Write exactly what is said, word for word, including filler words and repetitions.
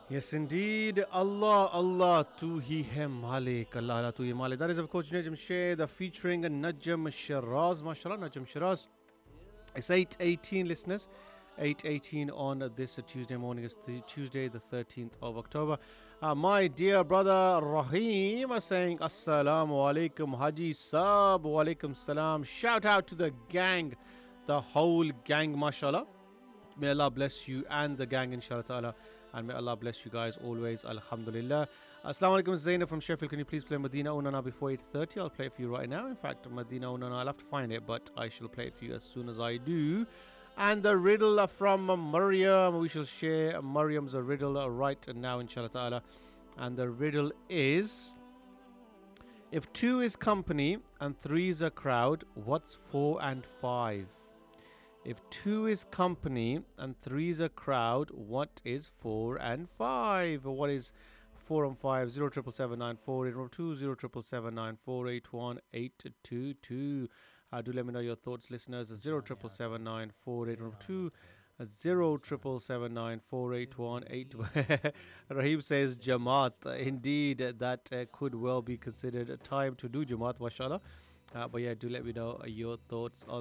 Yes, indeed. Allah, Allah, tu hi hai Malik. Allah, Allah, tu hi Malik. That is, of course, Najm Shade featuring Najm Shiraz. MashaAllah, Najm Shiraz. It's eight eighteen, listeners. eight eighteen on this Tuesday morning. It's the Tuesday, the thirteenth of October. Uh, my dear brother Rahim is saying, Assalamu alaikum, Haji Sab. Wa alaikum salam. Shout out to the gang, the whole gang, mashallah. May Allah bless you and the gang, inshallah ta'ala. And may Allah bless you guys always, alhamdulillah. Assalamu alaikum, Zainab from Sheffield. Can you please play Medina Unana before eight thirty? I'll play it for you right now. In fact, Medina Unana, I'll have to find it, but I shall play it for you as soon as I do. And the riddle from Maryam, we shall share Maryam's riddle right now, inshallah ta'ala. And the riddle is: if two is company and three is a crowd, what's four and five? If two is company and three is a crowd, what is four and five? What is four and five? Zero triple seven nine four eight two zero triple seven nine four eight one eight two two. Uh, do let me know your thoughts, listeners. Zero triple seven nine four eight two zero triple seven nine four eight one eight. Rahim says Jamaat. Indeed, that uh, could well be considered a time to do Jamaat, mashallah. Uh, but yeah, do let me know your thoughts on